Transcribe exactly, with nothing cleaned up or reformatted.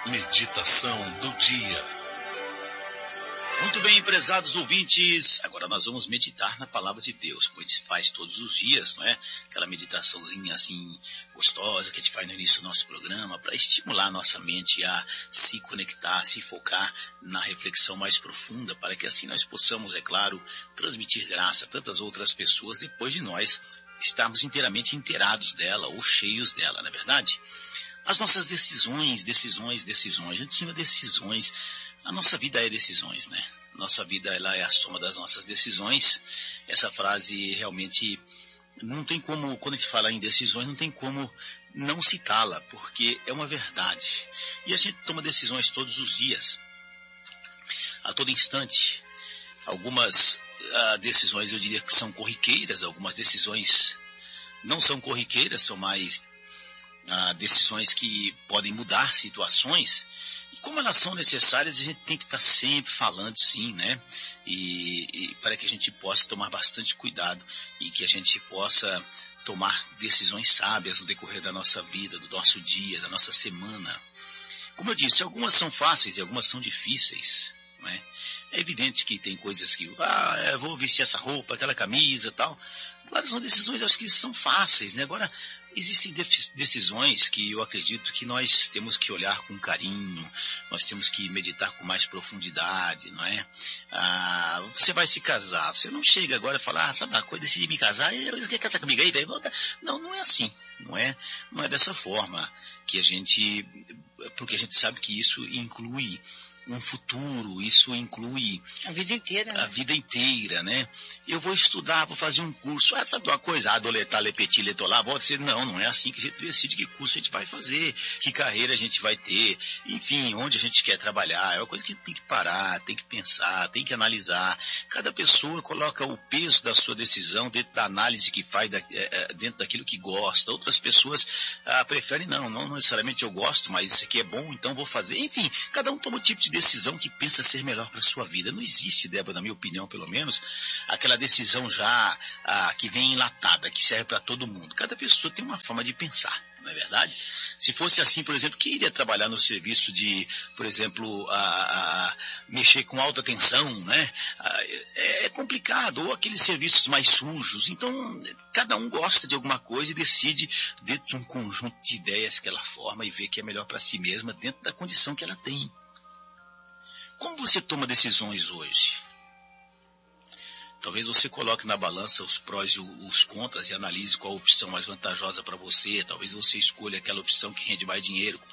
Meditação do dia. Muito bem, prezados ouvintes, agora nós vamos meditar na palavra de Deus, como a gente faz todos os dias, não é? Aquela meditaçãozinha assim gostosa que a gente faz no início do nosso programa, para estimular a nossa mente a se conectar, se focar na reflexão mais profunda, para que assim nós possamos, é claro, transmitir graça a tantas outras pessoas depois de nós estarmos inteiramente inteirados dela ou cheios dela, não é verdade? As nossas decisões, decisões, decisões, a gente chama decisões. A nossa vida é decisões, né? Nossa vida ela é a soma das nossas decisões. Essa frase realmente não tem como, quando a gente fala em decisões, não tem como não citá-la, porque é uma verdade. E a gente toma decisões todos os dias, a todo instante. Algumas uh, decisões eu diria que são corriqueiras, algumas decisões não são corriqueiras, são mais uh, decisões que podem mudar situações. E como elas são necessárias, a gente tem que estar sempre falando sim, né? E, e para que a gente possa tomar bastante cuidado e que a gente possa tomar decisões sábias no decorrer da nossa vida, do nosso dia, da nossa semana. Como eu disse, algumas são fáceis e algumas são difíceis, né? É evidente que tem coisas que, ah, eu vou vestir essa roupa, aquela camisa e tal. Claro, são decisões, acho que são fáceis, né? Agora, existem decisões que eu acredito que nós temos que olhar com carinho, nós temos que meditar com mais profundidade, não é? Ah, você vai se casar, você não chega agora e fala, ah, sabe uma coisa, decidi me casar, você quer casar comigo aí, velho? Não, não é assim, não é, não é dessa forma que a gente, porque a gente sabe que isso inclui um futuro, isso inclui a vida inteira, né? A vida inteira, né? Eu vou estudar, vou fazer um curso. Ah, sabe uma coisa? Adoletar, lepetir, letolar, pode ser. Não, não é assim que a gente decide que curso a gente vai fazer, que carreira a gente vai ter, enfim, onde a gente quer trabalhar. É uma coisa que a gente tem que parar, tem que pensar, tem que analisar. Cada pessoa coloca o peso da sua decisão dentro da análise que faz, da, é, dentro daquilo que gosta. Outras pessoas ah, preferem, não, não necessariamente eu gosto, mas isso aqui é bom, então vou fazer. Enfim, cada um toma um tipo de decisão que pensa ser melhor para a sua vida. Não existe, Débora, na minha opinião, pelo menos, aquela decisão já ah, que vem enlatada, que serve para todo mundo. Cada pessoa tem uma forma de pensar, não é verdade? Se fosse assim, por exemplo, quem iria trabalhar no serviço de, por exemplo, a, a, mexer com alta tensão, né? É, é complicado, ou aqueles serviços mais sujos. Então, cada um gosta de alguma coisa e decide dentro de um conjunto de ideias que ela forma e vê que é melhor para si mesma dentro da condição que ela tem. Como você toma decisões hoje? Talvez você coloque na balança os prós e os contras e analise qual a opção mais vantajosa para você. Talvez você escolha aquela opção que rende mais dinheiro,